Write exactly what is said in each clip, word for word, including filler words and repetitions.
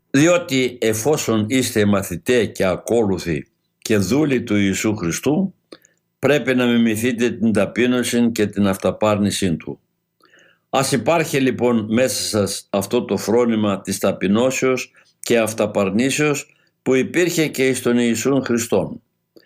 Διότι εφόσον είστε μαθητέ και ακόλουθοι και δούλοι του Ιησού Χριστού, πρέπει να μιμηθείτε την ταπείνωση και την αυταπάρνησή του. Ας υπάρχει λοιπόν μέσα σας αυτό το φρόνημα της ταπεινώσεως και αυταπαρνήσεως που υπήρχε και εις τον Ιησούν Χριστόν.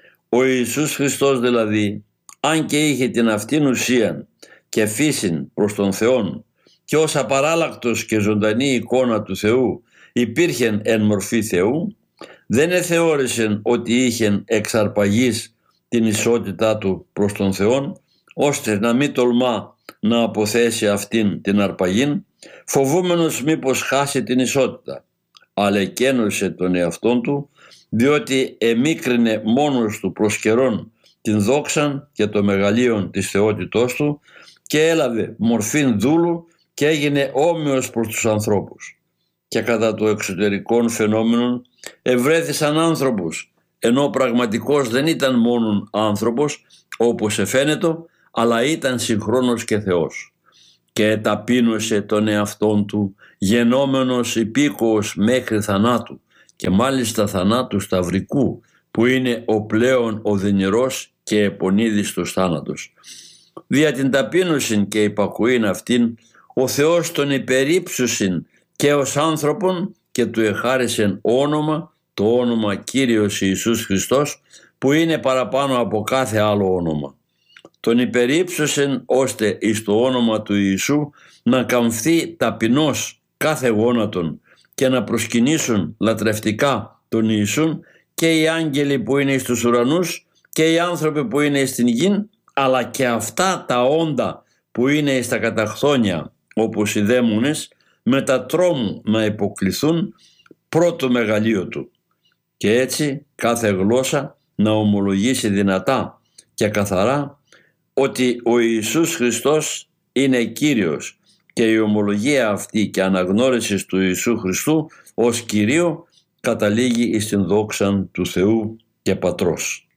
Ο Ιησούς Χριστός δηλαδή, αν και είχε την αυτήν ουσίαν και φύσιν προς τον Θεόν και ως απαράλλακτος και ζωντανή εικόνα του Θεού υπήρχεν εν μορφή Θεού, δεν εθεώρησεν ότι είχεν εξαρπαγής την ισότητά του προς τον Θεόν, ώστε να μην τολμά να αποθέσει αυτήν την αρπαγήν, φοβούμενος μήπως χάσει την ισότητα, αλλά εκένωσε τον εαυτόν του, διότι εμίκρινε μόνος του προς καιρόν την δόξαν και το μεγαλείον της θεότητός του και έλαβε μορφήν δούλου και έγινε όμοιος προς τους ανθρώπους. Και κατά το εξωτερικών φαινόμενο ευρέθησαν άνθρωπος, ενώ πραγματικός δεν ήταν μόνον άνθρωπος όπως εφαίνεται, αλλά ήταν συγχρόνως και Θεός. Και εταπείνωσε τον εαυτόν του γενόμενος υπήκοος μέχρι θανάτου, και μάλιστα θανάτου σταυρικού, που είναι ο πλέον οδυνηρός και επονίδιστος θάνατος. Δια την ταπείνωσιν και υπακουήν αυτήν ο Θεός τον υπερύψωσιν και ως άνθρωπον και του εχάρισεν όνομα, το όνομα Κύριος Ιησούς Χριστός, που είναι παραπάνω από κάθε άλλο όνομα. Τον υπερύψωσεν ώστε εις το όνομα του Ιησού να καμφθεί ταπεινός κάθε γόνατον και να προσκυνήσουν λατρευτικά τον Ιησούν και οι άγγελοι που είναι εις τους ουρανούς και οι άνθρωποι που είναι στην γην, αλλά και αυτά τα όντα που είναι εις τα καταχθόνια όπως οι δαίμονες, με τα τρόμου να υποκληθούν πρώτο μεγαλείο του. Και έτσι κάθε γλώσσα να ομολογήσει δυνατά και καθαρά ότι ο Ιησούς Χριστός είναι Κύριος, και η ομολογία αυτή και αναγνώριση του Ιησού Χριστού ως Κυρίο καταλήγει εις την δόξαν του Θεού και Πατρός.